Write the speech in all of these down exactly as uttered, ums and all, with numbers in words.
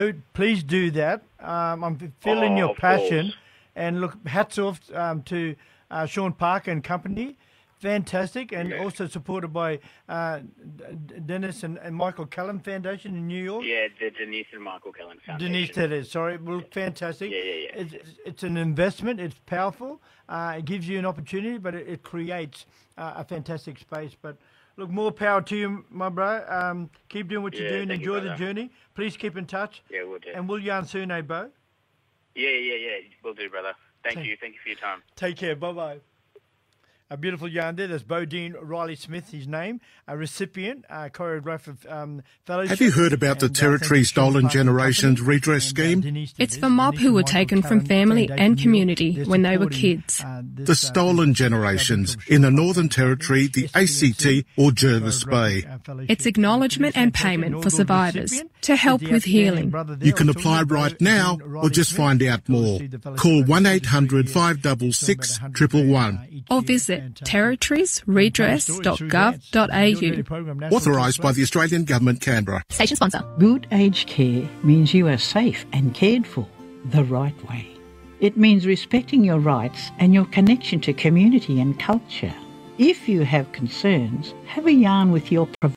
Please do that. Um, I'm feeling Oh, your of passion. course. And look, hats off um, to uh, Sean Parker and company. Fantastic. And Yeah. also supported by uh, D- Dennis and, and Michael Cullen Foundation in New York. Yeah, the Denise and Michael Cullen Foundation. Denise, that is. Sorry. Well, fantastic. Yeah, yeah, yeah. It's, it's an investment. It's powerful. Uh, it gives you an opportunity, but it, it creates uh, a fantastic space. But look, more power to you, my bro. Um, keep doing what you're Yeah, doing. thank you, Enjoy the brother. journey. Please keep in touch. Yeah, we'll do. And we'll yarn soon, eh, Bo? Yeah, yeah, yeah. We'll do, brother. Thank Thank- you. Thank you for your time. Take care. Bye-bye. A beautiful yarn there. That's Bodine Riley Smith, his name, a recipient, uh, choreographer of um, fellowship. Have you heard about the And, uh, Territory thank you, Sean Stolen Parker Generations Company, Redress and, uh, Scheme? Denise It's Davis, for mob Denise who and were Michael taken from Cullen family Foundation and New York. community They're when they were supporting, kids. uh, this, The uh, Stolen this Generations from Sean in the Parker Northern Company, Territory, the S P C, A C T or Jervis choreographic, Bay. uh, fellowship. It's acknowledgement and Fantastic. payment for Inaugural survivors recipient to help is the with outstanding healing. brother there You can I was talking apply about, right now Bodine or Riley just Smith, find out who more. received the fellowship Call over one eight thirty-three hundred years. five six six, one one one. Or visit territories redress dot gov dot a u. Authorised by the Australian Government, Canberra. Station sponsor. Good aged care means you are safe and cared for the right way. It means respecting your rights and your connection to community and culture. If you have concerns, have a yarn with your provider.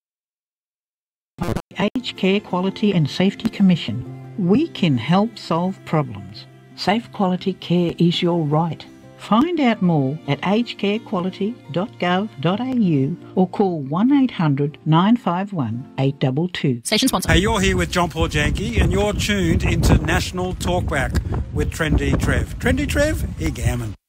The Aged Care Quality and Safety Commission. We can help solve problems. Safe quality care is your right. Find out more at aged care quality dot gov dot a u or call one eight hundred nine five one eight two two. Station sponsor. Hey, you're here with John Paul Janke and you're tuned into National Talkback with Trendy Trev. Trendy Trev? He gammon.